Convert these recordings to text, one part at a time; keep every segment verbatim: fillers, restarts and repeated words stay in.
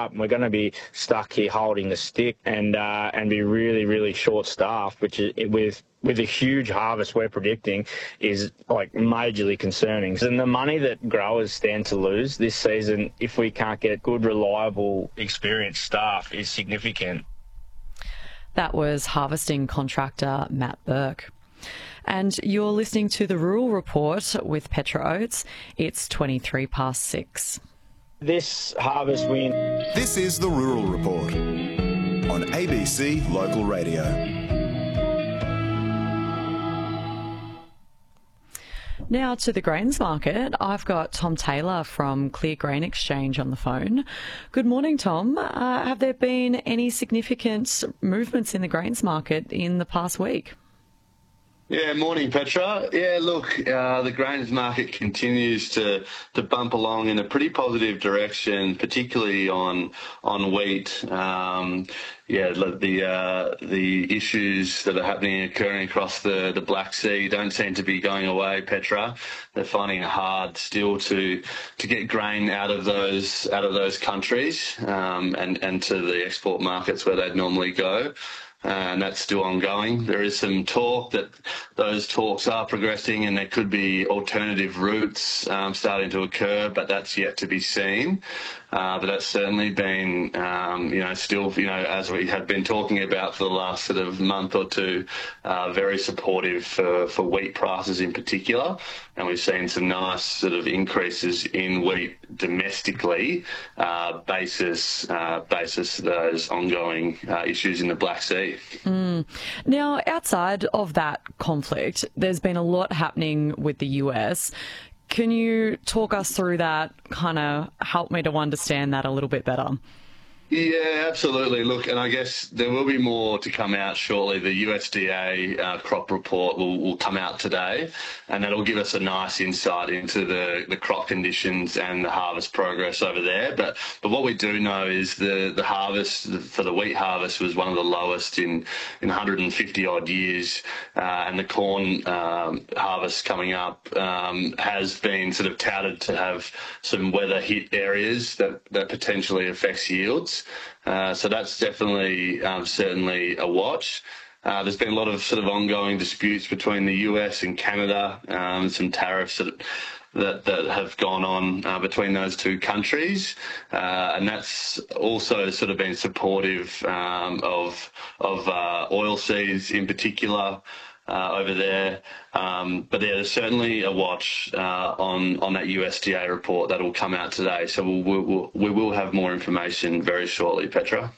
up. We're going to be stuck here holding the stick and uh, and be really, really short-staffed, which is with with a huge harvest we're predicting is like majorly concerning. And the money that growers stand to lose this season, if we can't get good, reliable, experienced staff, is significant. That was harvesting contractor Matt Burke. And you're listening to the Rural Report with Petra Oates. It's twenty-three past six. This harvest win. This is the Rural Report on A B C Local Radio. Now to the grains market. I've got Tom Taylor from Clear Grain Exchange on the phone. Good morning, Tom. Uh, have there been any significant movements in the grains market in the past week? Yeah, morning, Petra. Yeah, look, uh, the grains market continues to, to bump along in a pretty positive direction, particularly on on wheat. Um, yeah, the uh, the issues that are happening occurring across the, the Black Sea don't seem to be going away, Petra. They're finding it hard still to to get grain out of those out of those countries um, and and to the export markets where they'd normally go. Uh, and that's still ongoing. There is some talk that those talks are progressing and there could be alternative routes um, starting to occur, but that's yet to be seen. Uh, but that's certainly been, um, you know, still, you know, as we have been talking about for the last sort of month or two, uh, very supportive for, for wheat prices in particular. And we've seen some nice sort of increases in wheat domestically, uh, basis, uh, basis those ongoing uh, issues in the Black Sea. Mm. Now, outside of that conflict, there's been a lot happening with the U S. Can you talk us through that, kind of help me to understand that a little bit better? Yeah, absolutely. Look, and I guess there will be more to come out shortly. The U S D A uh, crop report will, will come out today, and that'll give us a nice insight into the, the crop conditions and the harvest progress over there. But but what we do know is the, the harvest for the wheat harvest was one of the lowest in, in one hundred fifty odd years, uh, and the corn um, harvest coming up um, has been sort of touted to have some weather hit areas that, that potentially affects yields. Uh, so that's definitely, um, certainly a watch. Uh, there's been a lot of sort of ongoing disputes between the U S and Canada, um, some tariffs that, that, that have gone on uh, between those two countries. Uh, and that's also sort of been supportive um, of, of uh, oilseeds in particular. Uh, over there, um, but yeah, there's certainly a watch uh, on on that U S D A report that will come out today. So we'll, we'll, we will have more information very shortly, Petra.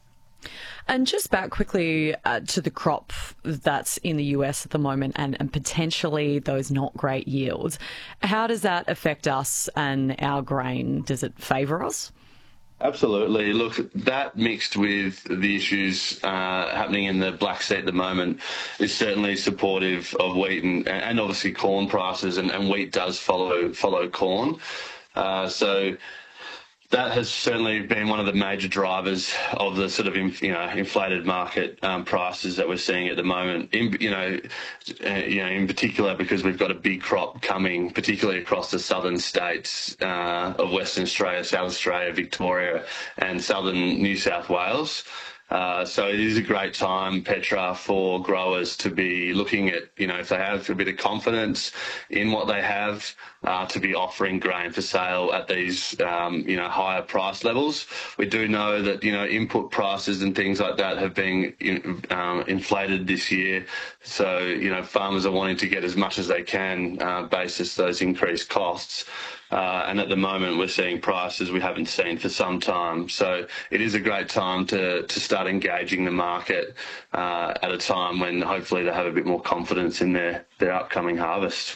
And just back quickly uh, to the crop that's in the U S at the moment and, and potentially those not great yields. How does that affect us and our grain? Does it favour us? Absolutely. Look, that mixed with the issues uh, happening in the Black Sea at the moment is certainly supportive of wheat and, and obviously corn prices, and, and wheat does follow follow corn. Uh, so that has certainly been one of the major drivers of the sort of, you know, inflated market um, prices that we're seeing at the moment. In, you know, uh, you know, in particular because we've got a big crop coming, particularly across the southern states uh, of Western Australia, South Australia, Victoria, and southern New South Wales. Uh, so it is a great time, Petra, for growers to be looking at, you know, if they have a bit of confidence in what they have, uh, to be offering grain for sale at these, um, you know, higher price levels. We do know that, you know, input prices and things like that have been in, um, inflated this year. So, you know, farmers are wanting to get as much as they can, uh, basis those increased costs. Uh, and at the moment, we're seeing prices we haven't seen for some time. So it is a great time to, to start engaging the market uh, at a time when hopefully they have a bit more confidence in their, their upcoming harvest.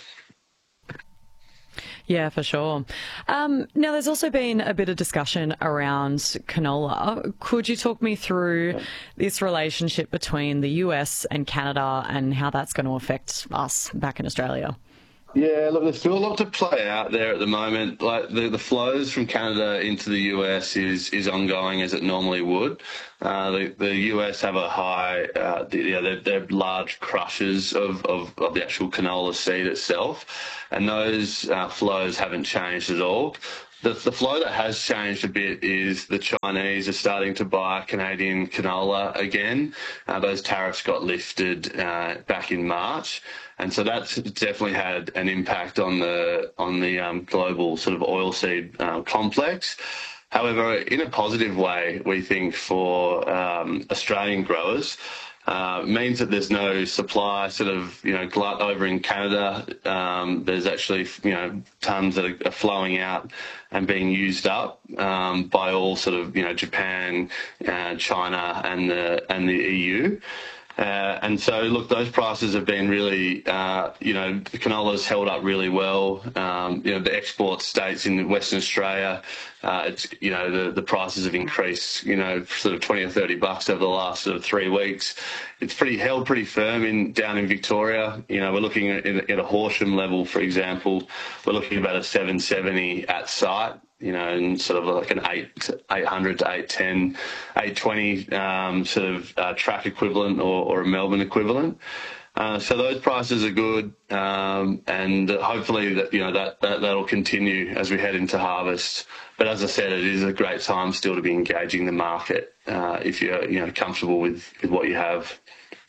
Yeah, for sure. Um, now, there's also been a bit of discussion around canola. Could you talk me through this relationship between the U S and Canada and how that's going to affect us back in Australia? Yeah, look, there's still a lot to play out there at the moment. Like the, the flows from Canada into the U S is is ongoing as it normally would. Uh, the, the U S have a high, uh, the, yeah, they're, they're large crushers of, of, of the actual canola seed itself, and those uh, flows haven't changed at all. The, the flow that has changed a bit is the Chinese are starting to buy Canadian canola again. Uh, those tariffs got lifted uh, back in March, and so that's definitely had an impact on the on the um, global sort of oilseed uh, complex. However, in a positive way, we think for um, Australian growers. Uh, means that there's no supply sort of, you know, glut over in Canada. Um, there's actually, you know, tons that are, are flowing out and being used up um, by all sort of, you know, Japan, uh, China and the, and the E U. Uh, and so, look, those prices have been really, uh, you know, the canola's held up really well. Um, you know, the export states in Western Australia, uh, it's, you know, the, the prices have increased, you know, sort of twenty or thirty bucks over the last sort of three weeks. It's pretty held pretty firm in down in Victoria. You know, we're looking at, at a Horsham level, for example, we're looking at about a seven seventy at site. You know, and sort of like an eight, eight hundred to eight ten, eight twenty um, sort of uh, track equivalent or, or a Melbourne equivalent. Uh, so those prices are good, um, and hopefully that you know that, that that'll continue as we head into harvest. But as I said, it is a great time still to be engaging the market uh, if you're you know comfortable with, with what you have.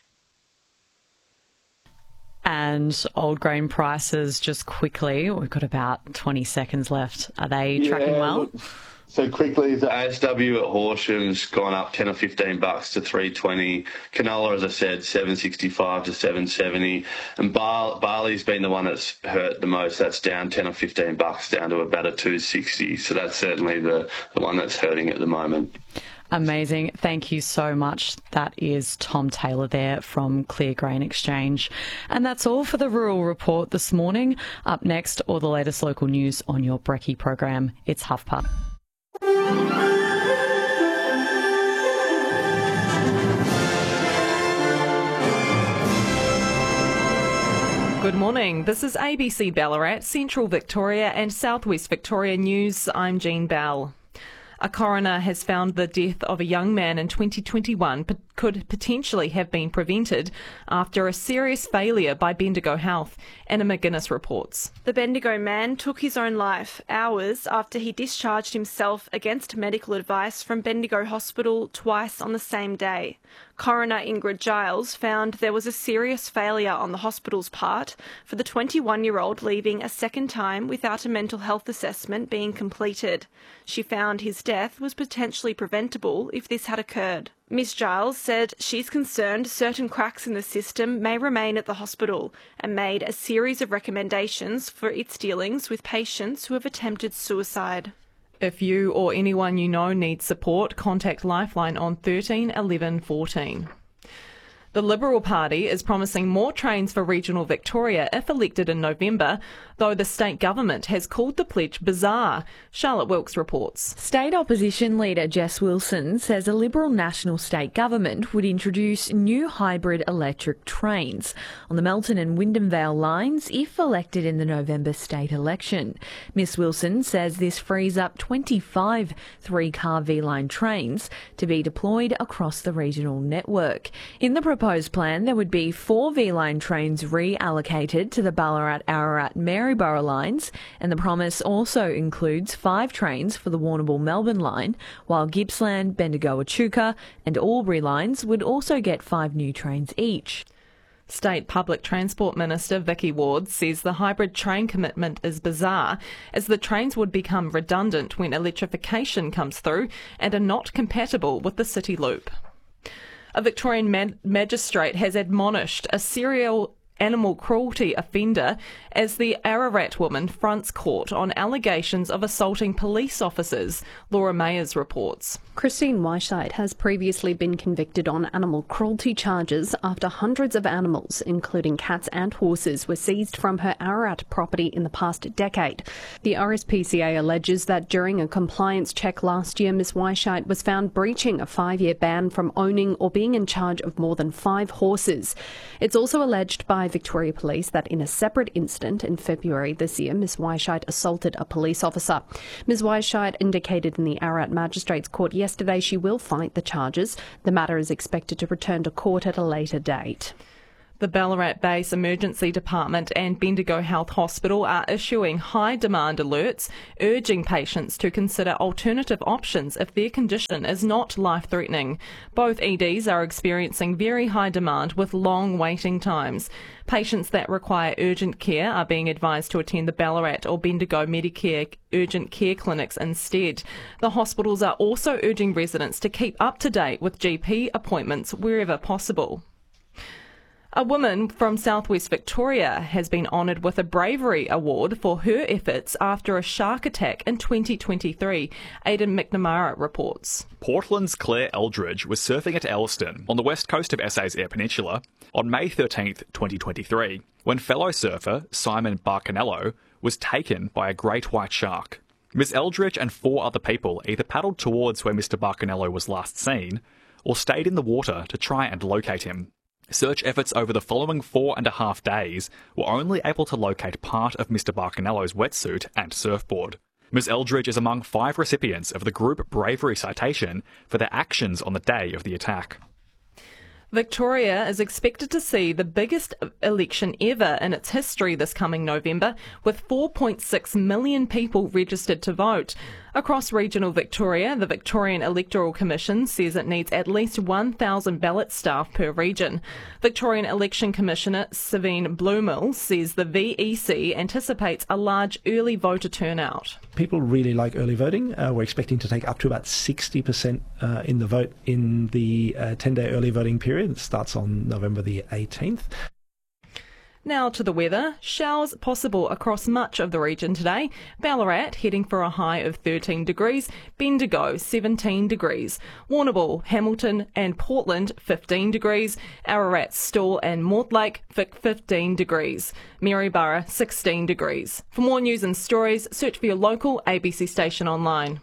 And old grain prices, just quickly, we've got about twenty seconds left. Are they yeah, tracking well? Look, so quickly, the A S W at Horsham's gone up ten or fifteen bucks to three twenty. Canola, as I said, seven sixty-five to seven seventy. And bar- barley's been the one that's hurt the most. That's down ten or fifteen bucks down to about a two sixty. So that's certainly the, the one that's hurting at the moment. Amazing. Thank you so much. That is Tom Taylor there from Clear Grain Exchange. And that's all for the Rural Report this morning. Up next, all the latest local news on your Brekkie program. It's HuffPo. Good morning. This is A B C Ballarat, Central Victoria and Southwest Victoria News. I'm Jean Bell. A coroner has found the death of a young man in twenty twenty-one p- could potentially have been prevented after a serious failure by Bendigo Health. Anna McGuinness reports. The Bendigo man took his own life hours after he discharged himself against medical advice from Bendigo Hospital twice on the same day. Coroner Ingrid Giles found there was a serious failure on the hospital's part for the twenty-one-year-old leaving a second time without a mental health assessment being completed. She found his death was potentially preventable if this had occurred. Miss Giles said she's concerned certain cracks in the system may remain at the hospital and made a series of recommendations for its dealings with patients who have attempted suicide. If you or anyone you know needs support, contact Lifeline on thirteen eleven fourteen. The Liberal Party is promising more trains for regional Victoria if elected in November, though the state government has called the pledge bizarre. Charlotte Wilkes reports. State opposition leader Jess Wilson says a Liberal national state government would introduce new hybrid electric trains on the Melton and Wyndham Vale lines if elected in the November state election. Miss Wilson says this frees up twenty-five three-car V-line trains to be deployed across the regional network. In the proposed plan, there would be four V-line trains reallocated to the Ballarat-Ararat-Maryborough lines, and the promise also includes five trains for the Warrnambool-Melbourne line, while Gippsland, Bendigo-Echuca and Albury lines would also get five new trains each. State Public Transport Minister Vicky Ward says the hybrid train commitment is bizarre, as the trains would become redundant when electrification comes through and are not compatible with the City Loop. A Victorian mag- magistrate has admonished a serial animal cruelty offender as the Ararat woman fronts court on allegations of assaulting police officers. Laura Mayers reports. Christine Wyshite has previously been convicted on animal cruelty charges after hundreds of animals, including cats and horses, were seized from her Ararat property in the past decade. The R S P C A alleges that during a compliance check last year, Miss Wyshite was found breaching a five-year ban from owning or being in charge of more than five horses. It's also alleged by Victoria Police that in a separate incident in February this year, Miss Wyshite assaulted a police officer. Miss Wyshite indicated in the Ararat Magistrates Court yesterday she will fight the charges. The matter is expected to return to court at a later date. The Ballarat Base Emergency Department and Bendigo Health Hospital are issuing high demand alerts, urging patients to consider alternative options if their condition is not life-threatening. Both E Ds are experiencing very high demand with long waiting times. Patients that require urgent care are being advised to attend the Ballarat or Bendigo Medicare urgent care clinics instead. The hospitals are also urging residents to keep up to date with G P appointments wherever possible. A woman from southwest Victoria has been honoured with a Bravery Award for her efforts after a shark attack in twenty twenty-three. Aidan McNamara reports. Portland's Claire Eldridge was surfing at Elliston on the west coast of S A's Eyre Peninsula on May thirteenth, twenty twenty-three, when fellow surfer Simon Barcanello was taken by a great white shark. Miss Eldridge and four other people either paddled towards where Mister Barcanello was last seen or stayed in the water to try and locate him. Search efforts over the following four and a half days were only able to locate part of Mister Barcanello's wetsuit and surfboard. Miss Eldridge is among five recipients of the Group Bravery Citation for their actions on the day of the attack. Victoria is expected to see the biggest election ever in its history this coming November, with four point six million people registered to vote. Across regional Victoria, the Victorian Electoral Commission says it needs at least one thousand ballot staff per region. Victorian Election Commissioner Savine Bloomill says the V E C anticipates a large early voter turnout. People really like early voting. Uh, we're expecting to take up to about sixty percent uh, in the vote in the uh, ten-day early voting period. It starts on November the eighteenth. Now to the weather. Showers possible across much of the region today. Ballarat heading for a high of thirteen degrees. Bendigo seventeen degrees. Warrnambool, Hamilton and Portland fifteen degrees. Ararat, Stawell and Mortlake fifteen degrees. Maryborough sixteen degrees. For more news and stories, search for your local A B C station online.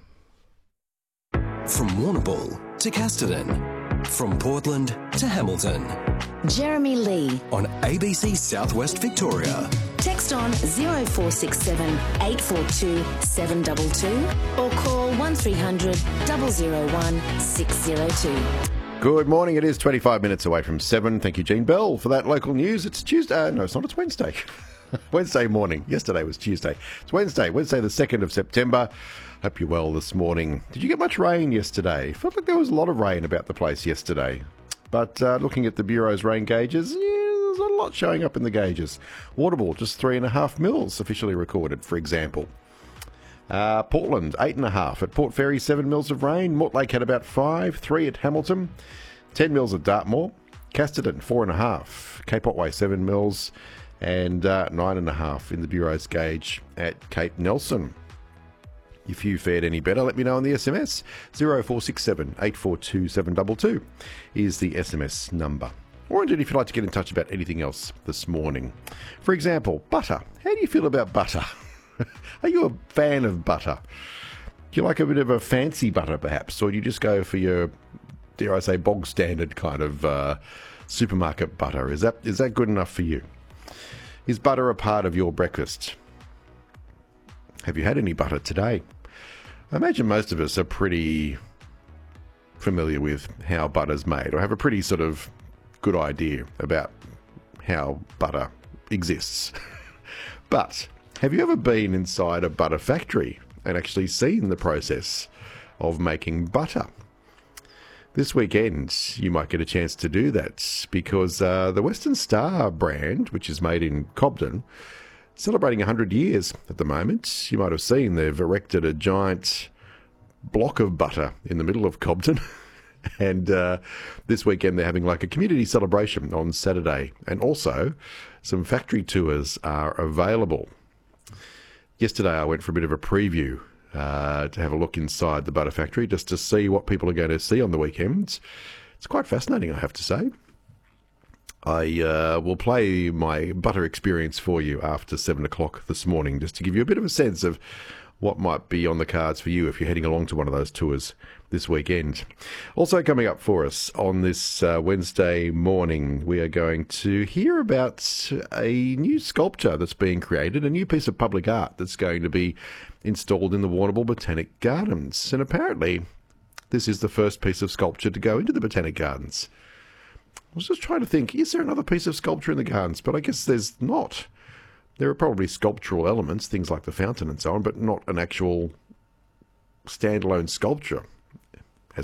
From Warrnambool to Casterton. From Portland to Hamilton. Jeremy Lee. On A B C Southwest Victoria. Text on zero four six seven, eight four two, seven two two or call one three hundred, zero zero one, six zero two. Good morning. It is twenty-five minutes away from seven. Thank you, Jean Bell, for that local news. It's Tuesday. Uh, no, it's not. It's Wednesday. Wednesday morning. Yesterday was Tuesday. It's Wednesday. Wednesday the second of September. Hope you're well this morning. Did you get much rain yesterday? Felt like there was a lot of rain about the place yesterday. But uh, looking at the Bureau's rain gauges, yeah, there's a lot showing up in the gauges. Warrnambool, just three and a half mils officially recorded, for example. Uh, Portland, eight and a half. At Port Fairy, seven mils of rain. Mortlake had about five, three at Hamilton, ten mils at Dartmoor. Casterton, four and a half. Cape Otway, seven mils, and uh, nine and a half in the Bureau's gauge at Cape Nelson. If you fared any better, let me know on the S M S. zero four six seven, eight four two, seven two two is the S M S number. Or indeed if you'd like to get in touch about anything else this morning. For example, butter. How do you feel about butter? Are you a fan of butter? Do you like a bit of a fancy butter perhaps? Or do you just go for your, dare I say, bog standard kind of uh, supermarket butter? Is that is that good enough for you? Is butter a part of your breakfast? Have you had any butter today? I imagine most of us are pretty familiar with how butter's made, or have a pretty sort of good idea about how butter exists. But have you ever been inside a butter factory and actually seen the process of making butter? This weekend, you might get a chance to do that because uh, the Western Star brand, which is made in Cobden, celebrating one hundred years at the moment. You might have seen they've erected a giant block of butter in the middle of Cobden. and uh, this weekend they're having like a community celebration on Saturday. And also some factory tours are available. Yesterday I went for a bit of a preview uh, to have a look inside the butter factory just to see what people are going to see on the weekends. It's quite fascinating, I have to say. I uh, will play my butter experience for you after seven o'clock this morning, just to give you a bit of a sense of what might be on the cards for you if you're heading along to one of those tours this weekend. Also coming up for us on this uh, Wednesday morning, we are going to hear about a new sculpture that's being created, a new piece of public art that's going to be installed in the Warrnambool Botanic Gardens. And apparently, this is the first piece of sculpture to go into the Botanic Gardens. was just trying to think, is there another piece of sculpture in the gardens? But I guess there's not. There are probably sculptural elements, things like the fountain and so on, but not an actual standalone sculpture.